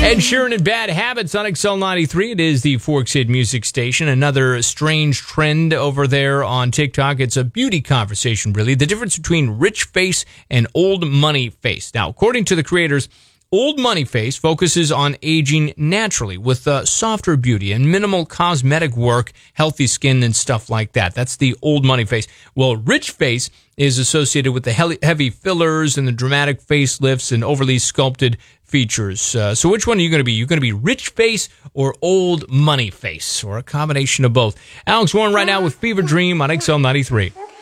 Ed Sheeran and Bad Habits on XL 93. It is the Forks Hit Music Station. Another strange trend over there on TikTok. It's a beauty conversation, really. The difference between rich face and old money face. Now, according to the creators, old money face focuses on aging naturally with softer beauty and minimal cosmetic work, healthy skin, and stuff like that. That's the old money face. Well, rich face is associated with the heavy fillers and the dramatic facelifts and overly sculpted features. So which one are you going to be? You going to be rich face or old money face, or a combination of both? Alex Warren right now with Fever Dream on XL 93.